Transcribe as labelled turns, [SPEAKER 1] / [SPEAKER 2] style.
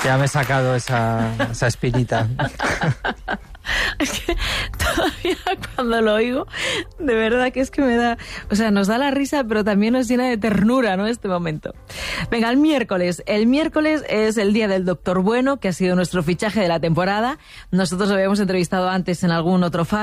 [SPEAKER 1] Ya me he sacado esa espinita.
[SPEAKER 2] Es que todavía cuando lo oigo, de verdad que es que me da... O sea, nos da la risa, pero también nos llena de ternura, ¿no?, este momento. Venga, el miércoles. El miércoles es el día del Doctor Bueno, que ha sido nuestro fichaje de la temporada. Nosotros lo habíamos entrevistado antes en algún otro faro.